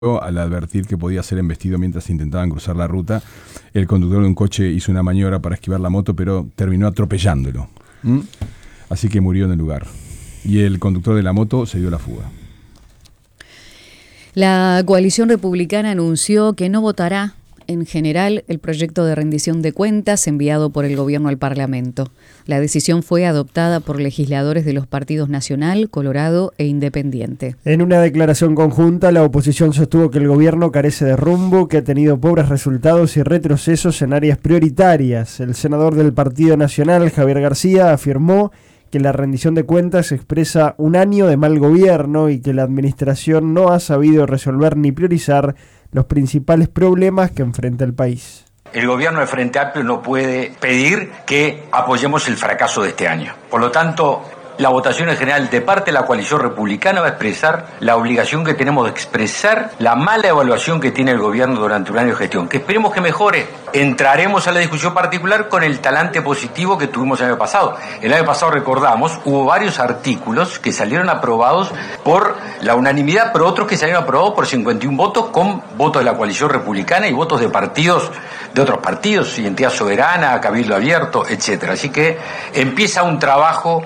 Al advertir que podía ser embestido mientras intentaban cruzar la ruta, el conductor de un coche hizo una maniobra para esquivar la moto, pero terminó atropellándolo. Así que murió en el lugar. Y el conductor de la moto se dio a la fuga. La coalición republicana anunció que no votará en general el proyecto de rendición de cuentas enviado por el gobierno al Parlamento. La decisión fue adoptada por legisladores de los partidos Nacional, Colorado e Independiente. En una declaración conjunta, la oposición sostuvo que el gobierno carece de rumbo, que ha tenido pobres resultados y retrocesos en áreas prioritarias. El senador del Partido Nacional, Javier García, afirmó que la rendición de cuentas expresa un año de mal gobierno y que la administración no ha sabido resolver ni priorizar los principales problemas que enfrenta el país. El gobierno del Frente Amplio no puede pedir que apoyemos el fracaso de este año. Por lo tanto, la votación en general de parte de la coalición republicana va a expresar la obligación que tenemos de expresar la mala evaluación que tiene el gobierno durante un año de gestión, que esperemos que mejore. Entraremos a la discusión particular con el talante positivo que tuvimos el año pasado. El año pasado, recordamos, hubo varios artículos que salieron aprobados por la unanimidad, pero otros que salieron aprobados por 51 votos, con votos de la coalición republicana y votos de partidos, de otros partidos, Identidad Soberana, Cabildo Abierto, etcétera. Así que empieza un trabajo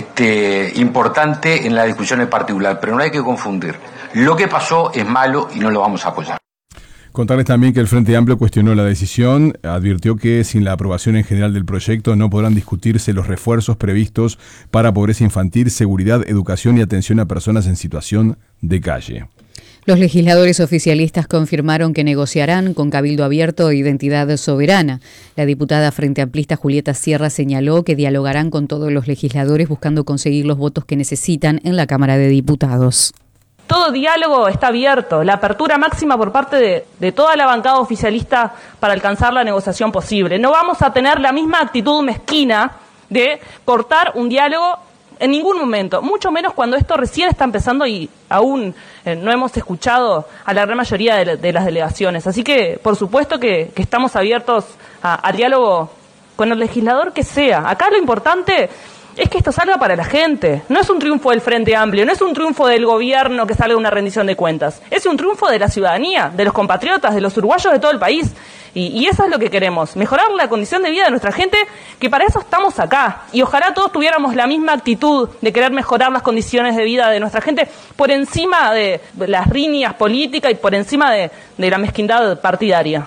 importante en la discusión en particular, pero no hay que confundir. Lo que pasó es malo y no lo vamos a apoyar. Contarles también que el Frente Amplio cuestionó la decisión, advirtió que sin la aprobación en general del proyecto no podrán discutirse los refuerzos previstos para pobreza infantil, seguridad, educación y atención a personas en situación de calle. Los legisladores oficialistas confirmaron que negociarán con Cabildo Abierto e Identidad Soberana. La diputada frente amplista Julieta Sierra señaló que dialogarán con todos los legisladores buscando conseguir los votos que necesitan en la Cámara de Diputados. Todo diálogo está abierto, la apertura máxima por parte de toda la bancada oficialista para alcanzar la negociación posible. No vamos a tener la misma actitud mezquina de cortar un diálogo en ningún momento, mucho menos cuando esto recién está empezando y aún no hemos escuchado a la gran mayoría de las delegaciones. Así que, por supuesto que estamos abiertos al diálogo con el legislador que sea. Acá lo importante es que esto salga para la gente. No es un triunfo del Frente Amplio, no es un triunfo del gobierno que salga una rendición de cuentas. Es un triunfo de la ciudadanía, de los compatriotas, de los uruguayos de todo el país. Y eso es lo que queremos, mejorar la condición de vida de nuestra gente, que para eso estamos acá. Y ojalá todos tuviéramos la misma actitud de querer mejorar las condiciones de vida de nuestra gente por encima de las riñas políticas y por encima de la mezquindad partidaria.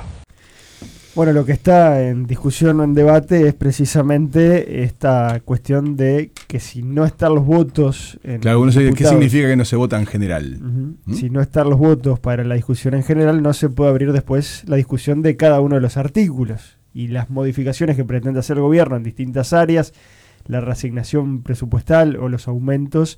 Bueno, lo que está en discusión o en debate es precisamente esta cuestión de que si no están los votos... Claro, uno sabe qué significa que no se vota en general. Si no están los votos para la discusión en general, no se puede abrir después la discusión de cada uno de los artículos. Y las modificaciones que pretende hacer el gobierno en distintas áreas, la reasignación presupuestal o los aumentos,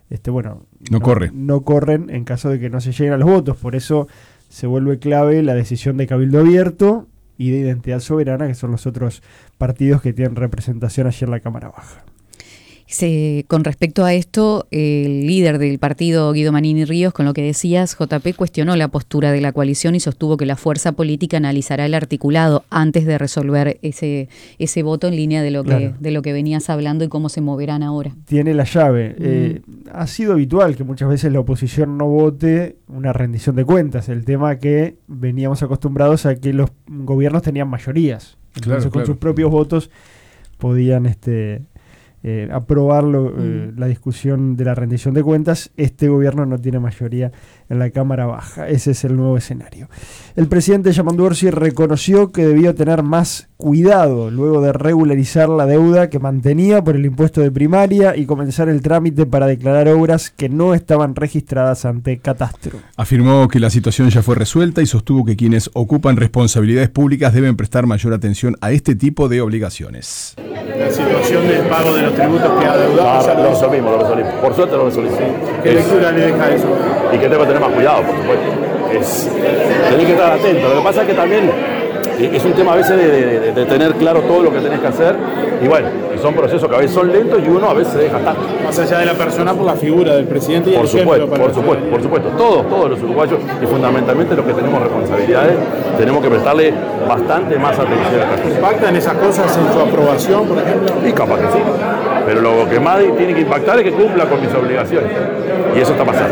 no corren en caso de que no se lleguen a los votos. Por eso se vuelve clave la decisión de Cabildo Abierto y de Identidad Soberana, que son los otros partidos que tienen representación allí en la Cámara Baja. Con respecto a esto, el líder del partido, Guido Manini Ríos, con lo que decías, JP cuestionó la postura de la coalición y sostuvo que la fuerza política analizará el articulado antes de resolver ese voto en línea de lo que venías hablando y cómo se moverán ahora. Tiene la llave. Ha sido habitual que muchas veces la oposición no vote una rendición de cuentas. El tema que veníamos acostumbrados a que los gobiernos tenían mayorías. Entonces con sus propios votos podían aprobar la discusión de la rendición de cuentas. Este gobierno no tiene mayoría en la Cámara Baja. Ese es el nuevo escenario. El presidente Yamandu Orsi reconoció que debió tener más cuidado luego de regularizar la deuda que mantenía por el impuesto de primaria y comenzar el trámite para declarar obras que no estaban registradas ante Catastro. Afirmó que la situación ya fue resuelta y sostuvo que quienes ocupan responsabilidades públicas deben prestar mayor atención a este tipo de obligaciones. La situación del pago de los tributos que adeudamos lo resolvimos. Por suerte lo resolvimos. ¿Qué lectura le deja eso? Y que tengo que tener más cuidado, por supuesto. Tenés que estar atento. Lo que pasa es que también es un tema a veces de tener claro todo lo que tenés que hacer. Y bueno, son procesos que a veces son lentos y uno a veces se deja estar. Más allá de la persona, por la figura del presidente y el ejemplo. Por supuesto. Todos los uruguayos y fundamentalmente los que tenemos responsabilidades, tenemos que prestarle bastante más atención. ¿Impactan esas cosas en su aprobación, por ejemplo? Y capaz que sí. Pero lo que más tiene que impactar es que cumpla con mis obligaciones. Y eso está pasando.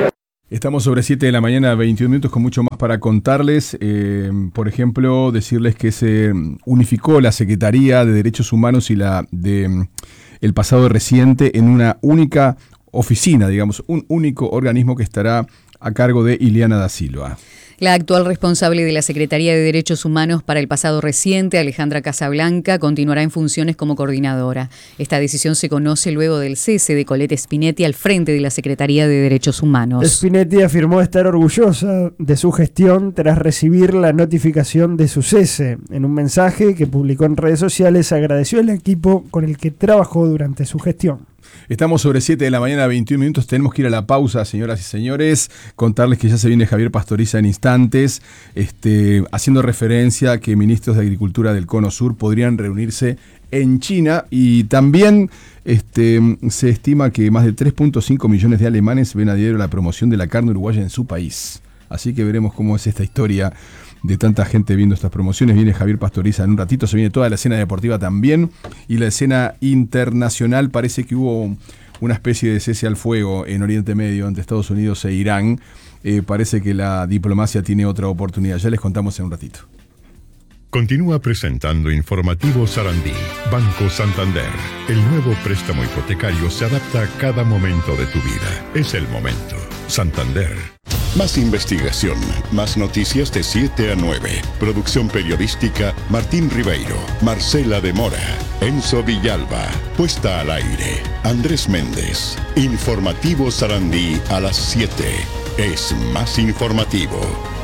Estamos sobre 7 de la mañana, 21 minutos, con mucho más para contarles. Por ejemplo, decirles que se unificó la Secretaría de Derechos Humanos y la de el pasado reciente en una única oficina, digamos, un único organismo que estará a cargo de Ileana da Silva. La actual responsable de la Secretaría de Derechos Humanos para el pasado reciente, Alejandra Casablanca, continuará en funciones como coordinadora. Esta decisión se conoce luego del cese de Colette Spinetti al frente de la Secretaría de Derechos Humanos. Spinetti afirmó estar orgullosa de su gestión tras recibir la notificación de su cese. En un mensaje que publicó en redes sociales, agradeció al equipo con el que trabajó durante su gestión. Estamos sobre 7 de la mañana, 21 minutos. Tenemos que ir a la pausa, señoras y señores. Contarles que ya se viene Javier Pastoriza en instantes, haciendo referencia a que ministros de Agricultura del Cono Sur podrían reunirse en China. Y también se estima que más de 3.5 millones de alemanes ven a diario la promoción de la carne uruguaya en su país. Así que veremos cómo es esta historia de tanta gente viendo estas promociones. Viene Javier Pastoriza en un ratito, se viene toda la escena deportiva también, y la escena internacional. Parece que hubo una especie de cese al fuego en Oriente Medio entre Estados Unidos e Irán. Parece que la diplomacia tiene otra oportunidad, ya les contamos en un ratito. Continúa presentando Informativo Sarandí. Banco Santander. El nuevo préstamo hipotecario se adapta a cada momento de tu vida. Es el momento. Santander. Más investigación, más noticias de 7 a 9. Producción periodística Martín Ribeiro, Marcela de Mora, Enzo Villalba. Puesta al aire Andrés Méndez. Informativo Sarandí a las 7. Es más informativo.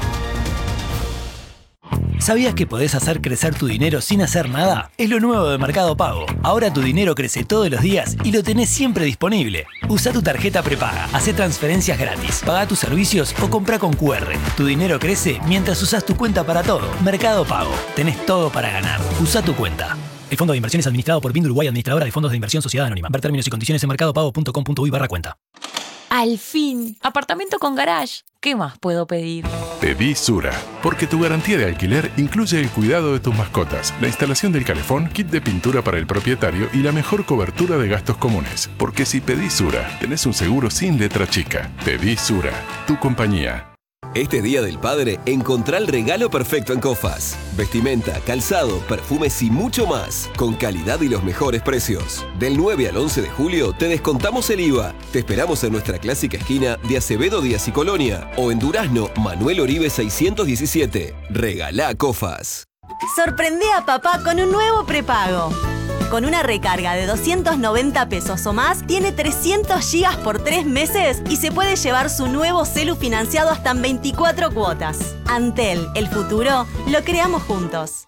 ¿Sabías que podés hacer crecer tu dinero sin hacer nada? Es lo nuevo de Mercado Pago. Ahora tu dinero crece todos los días y lo tenés siempre disponible. Usa tu tarjeta prepaga, hacé transferencias gratis, paga tus servicios o compra con QR. Tu dinero crece mientras usas tu cuenta para todo. Mercado Pago. Tenés todo para ganar. Usa tu cuenta. El fondo de inversión es administrado por BIND Uruguay, administradora de fondos de inversión Sociedad Anónima. Ver términos y condiciones en mercadopago.com.uy/cuenta. Al fin, apartamento con garage. ¿Qué más puedo pedir? Pedí Sura, porque tu garantía de alquiler incluye el cuidado de tus mascotas, la instalación del calefón, kit de pintura para el propietario y la mejor cobertura de gastos comunes. Porque si pedís Sura, tenés un seguro sin letra chica. Pedí Sura, tu compañía. Este Día del Padre, encontrá el regalo perfecto en Cofas. Vestimenta, calzado, perfumes y mucho más, con calidad y los mejores precios. Del 9 al 11 de julio te descontamos el IVA. Te esperamos en nuestra clásica esquina de Acevedo Díaz y Colonia o en Durazno, Manuel Oribe 617. Regalá Cofas. Sorprende a papá con un nuevo prepago. Con una recarga de 290 pesos o más, tiene 300 gigas por 3 meses y se puede llevar su nuevo celu financiado hasta en 24 cuotas. Antel, el futuro, lo creamos juntos.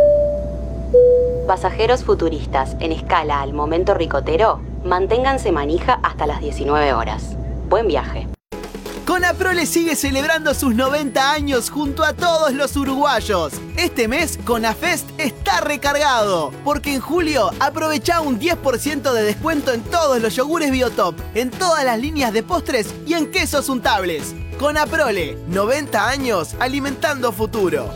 Pasajeros futuristas en escala al momento ricotero, manténganse manija hasta las 19 horas. Buen viaje. Conaprole sigue celebrando sus 90 años junto a todos los uruguayos. Este mes, Conafest está recargado, porque en julio aprovechá un 10% de descuento en todos los yogures Biotop, en todas las líneas de postres y en quesos untables. Conaprole, 90 años alimentando futuro.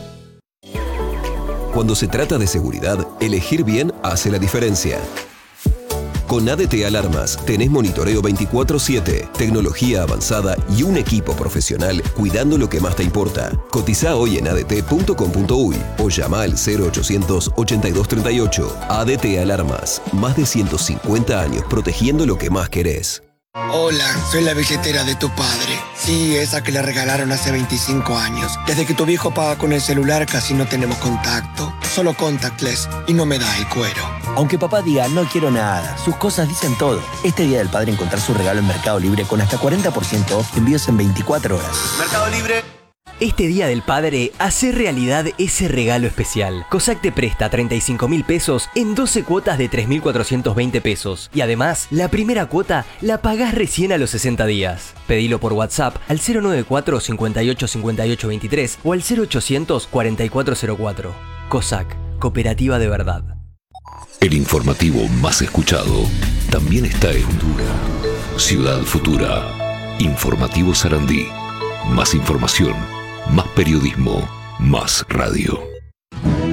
Cuando se trata de seguridad, elegir bien hace la diferencia. Con ADT Alarmas tenés monitoreo 24/7, tecnología avanzada y un equipo profesional cuidando lo que más te importa. Cotizá hoy en adt.com.uy o llama al 0800 8238. ADT Alarmas, más de 150 años protegiendo lo que más querés. Hola, soy la billetera de tu padre. Sí, esa que le regalaron hace 25 años. Desde que tu viejo paga con el celular casi no tenemos contacto. Solo contactless y no me da el cuero. Aunque papá diga no quiero nada, sus cosas dicen todo. Este Día del Padre encontrar su regalo en Mercado Libre con hasta 40% off de envíos en 24 horas. Mercado Libre. Este Día del Padre, hace realidad ese regalo especial. COSAC te presta 35.000 pesos en 12 cuotas de 3.420 pesos. Y además, la primera cuota la pagás recién a los 60 días. Pedilo por WhatsApp al 094 58 58 23 o al 0800 4404. COSAC, cooperativa de verdad. El informativo más escuchado también está en Ciudad Futura. Informativo Sarandí. Más información, más periodismo, más radio.